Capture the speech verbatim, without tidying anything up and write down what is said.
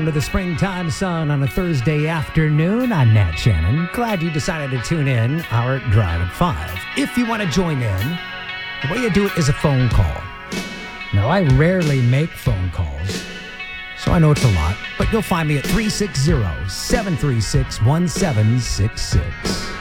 under the springtime sun on a Thursday afternoon. I'm Nat Shannon. Glad you decided to tune in our Drive at five. If you want to join in, the way you do it is a phone call. Now, I rarely make phone calls, so I know it's a lot, but you'll find me at three six zero, seven three six, one seven six six.